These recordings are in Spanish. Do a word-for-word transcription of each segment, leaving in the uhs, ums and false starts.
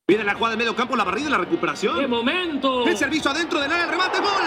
Viene la jugada de medio campo, la barrida y la recuperación. ¡Qué momento! El servicio adentro del área, el remate, ¡gol!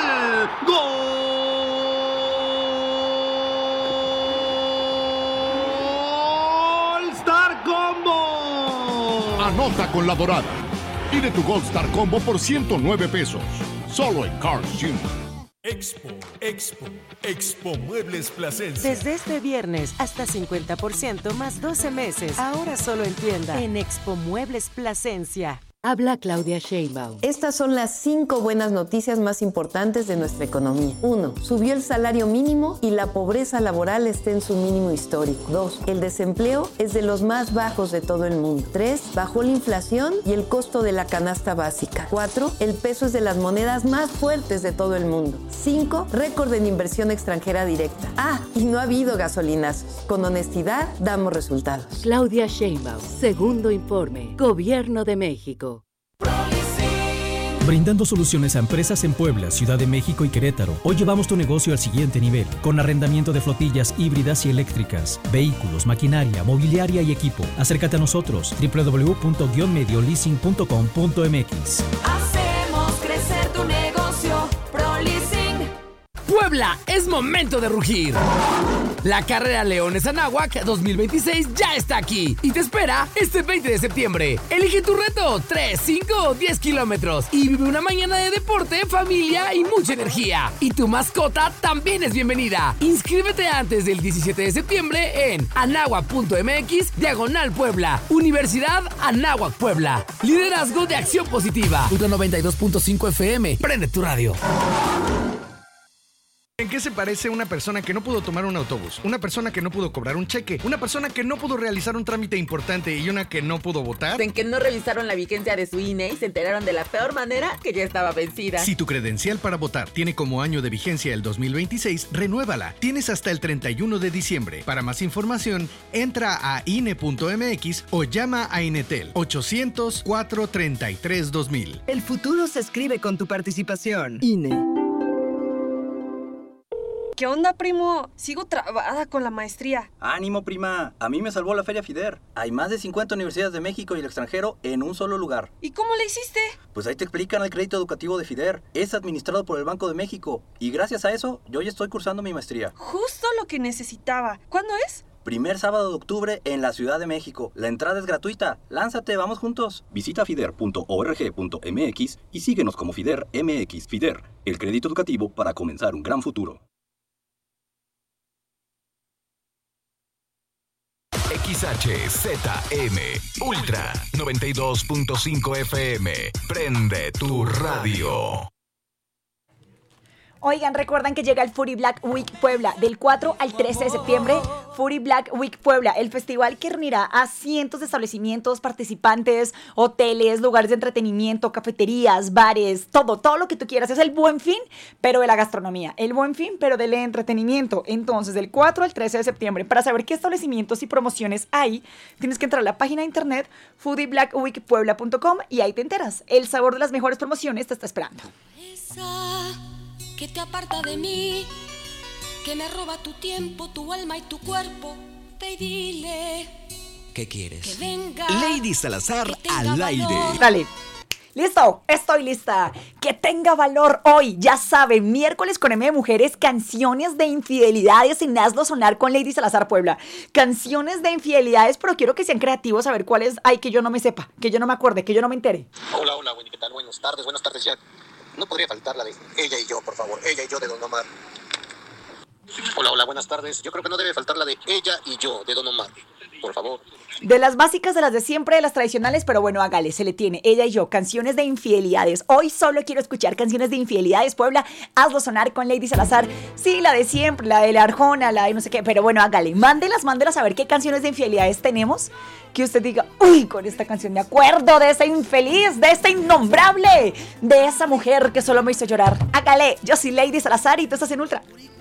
¡Gol! ¡Star Combo! Anota con la dorada. Pide tu Gold Star Combo por ciento nueve pesos. Solo en Carl's junior Expo, Expo, Expo Muebles Plasencia. Desde este viernes hasta cincuenta por ciento más doce meses. Ahora solo en tienda en Expo Muebles Plasencia. Habla Claudia Sheinbaum. Estas son las cinco buenas noticias más importantes de nuestra economía. Uno, subió el salario mínimo y la pobreza laboral está en su mínimo histórico. Dos, el desempleo es de los más bajos de todo el mundo. Tres, bajó la inflación y el costo de la canasta básica. Cuatro, el peso es de las monedas más fuertes de todo el mundo. Cinco, récord en inversión extranjera directa. Ah, y no ha habido gasolinazos. Con honestidad, damos resultados. Claudia Sheinbaum, segundo informe. Gobierno de México. Brindando soluciones a empresas en Puebla, Ciudad de México y Querétaro. Hoy llevamos tu negocio al siguiente nivel, con arrendamiento de flotillas híbridas y eléctricas, vehículos, maquinaria, mobiliaria y equipo. Acércate a nosotros, doble u doble u doble u punto mediolizing punto com punto m x. Hacemos crecer tu negocio, ProLeasing. Puebla, es momento de rugir. La carrera Leones Anáhuac dos mil veintiséis ya está aquí y te espera este veinte de septiembre. Elige tu reto, tres, cinco o diez kilómetros y vive una mañana de deporte, familia y mucha energía. Y tu mascota también es bienvenida. Inscríbete antes del diecisiete de septiembre en anáhuac punto m x diagonal Puebla. Universidad Anáhuac Puebla. Liderazgo de acción positiva. Punto noventa y dos punto cinco F M. Prende tu radio. ¿En qué se parece una persona que no pudo tomar un autobús? Una persona que no pudo cobrar un cheque, una persona que no pudo realizar un trámite importante y una que no pudo votar. En que no revisaron la vigencia de su I N E y se enteraron de la peor manera que ya estaba vencida. Si tu credencial para votar tiene como año de vigencia el dos mil veintiséis, renuévala. Tienes hasta el treinta y uno de diciembre. Para más información, entra a I N E punto m x o llama a Inetel ochocientos, cuatro treinta y tres, dos mil. El futuro se escribe con tu participación. I N E. ¿Qué onda, primo? Sigo trabada con la maestría. ¡Ánimo, prima! A mí me salvó la Feria FIDER. Hay más de cincuenta universidades de México y el extranjero en un solo lugar. ¿Y cómo le hiciste? Pues ahí te explican el crédito educativo de FIDER. Es administrado por el Banco de México. Y gracias a eso, yo ya estoy cursando mi maestría. Justo lo que necesitaba. ¿Cuándo es? Primer sábado de octubre en la Ciudad de México. La entrada es gratuita. Lánzate, vamos juntos. Visita fider punto org punto m x y síguenos como FIDER M X. FIDER, el crédito educativo para comenzar un gran futuro. X H Z M Ultra noventa y dos punto cinco F M. Prende tu radio. Oigan, recuerdan que llega el Fury Black Week Puebla del cuatro al trece de septiembre. Fury Black Week Puebla, el festival que reunirá a cientos de establecimientos, participantes, hoteles, lugares de entretenimiento, cafeterías, bares, todo, todo lo que tú quieras. Es el Buen Fin, pero de la gastronomía. El Buen Fin, pero del entretenimiento. Entonces, del cuatro al trece de septiembre, para saber qué establecimientos y promociones hay, tienes que entrar a la página de internet foodie black week puebla punto com y ahí te enteras. El sabor de las mejores promociones te está esperando. Que te aparta de mí, que me roba tu tiempo, tu alma y tu cuerpo. Ve y dile. ¿Qué quieres? Que venga. Lady Salazar al aire. Dale. Listo, estoy lista. Que tenga valor hoy. Ya saben, miércoles con M de Mujeres, canciones de infidelidades en Hazlo Sonar con Lady Salazar Puebla. Canciones de infidelidades, pero quiero que sean creativos a ver cuáles hay que yo no me sepa, que yo no me acuerde, que yo no me entere. Hola, hola, Wendy, ¿qué tal? Buenas tardes, buenas tardes ya. No podría faltar la de Ella y Yo, por favor. Ella y Yo de Don Omar. Hola, hola, buenas tardes. Yo creo que no debe faltar la de Ella y Yo de Don Omar, por favor. De las básicas, de las de siempre, de las tradicionales, pero bueno, hágale, se le tiene. Ella y Yo, canciones de infidelidades. Hoy solo quiero escuchar canciones de infidelidades, Puebla. Hazlo sonar con Lady Salazar. Sí, la de siempre, la de la Arjona, la de no sé qué, pero bueno, hágale. Mándelas, mándelas a ver qué canciones de infidelidades tenemos. Que usted diga, uy, con esta canción me acuerdo de esa infeliz, de esta innombrable, de esa mujer que solo me hizo llorar. Hágale, yo soy Lady Salazar y tú estás en Ultra.